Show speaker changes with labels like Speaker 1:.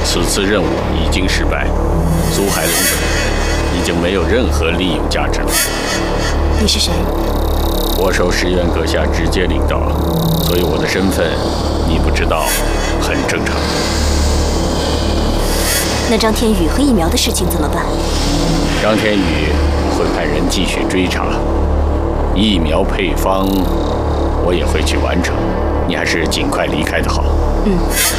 Speaker 1: 此次任务已经失败，苏海龙等人已经没有任何利用价值了。
Speaker 2: 你是谁？
Speaker 1: 我受石原阁下直接领导，所以我的身份你不知道，很正常。
Speaker 2: 那张天宇和疫苗的事情怎么办？
Speaker 1: 张天宇会派人继续追查，疫苗配方我也会去完成。你还是尽快离开的好。